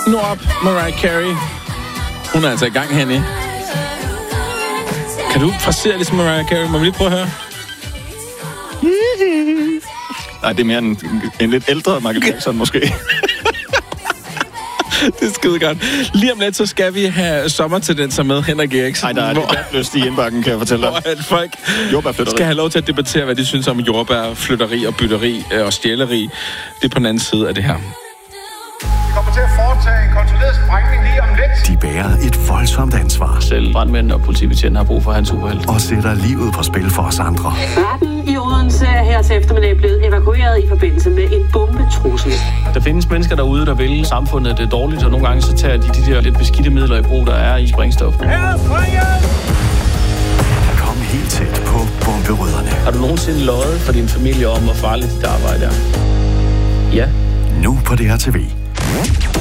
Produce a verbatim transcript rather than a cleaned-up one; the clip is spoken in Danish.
Nu op, Mariah Carey. Hun er altså i gang, Henny. Kan du frasere ligesom Mariah Carey? Må vi lige prøve at høre? Nej, det er mere en, en lidt ældre Michael Jackson, måske. Det er skide godt. Lige om lidt, så skal vi have sommertendenser med Henrik Eriksen. Nej, der er lidt lyst i indbakken, kan jeg fortælle dig. Hvor at folk skal have lov til at debattere, hvad de synes om jordbær, flytteri og bytteri og stjæleri. Det er på den anden side af det her. Vi kommer til at foretage en kontrolleret sprængning lige om lidt. De bærer et voldsomt ansvar. Selv brandmænd og politibetjenten har brug for hans superhelt. Og sætter livet på spil for os andre. Retten i Odense er her til eftermiddag blevet evakueret i forbindelse med en bombetrussel. Der findes mennesker derude, der vil samfundet det dårligt, og nogle gange så tager de de der lidt beskidte midler i brug, der er i sprængstof. Kom helt tæt på bomberødderne. Har du nogensinde løjet for din familie om, hvor farligt dit arbejde er? Ja. Nu på D R T V.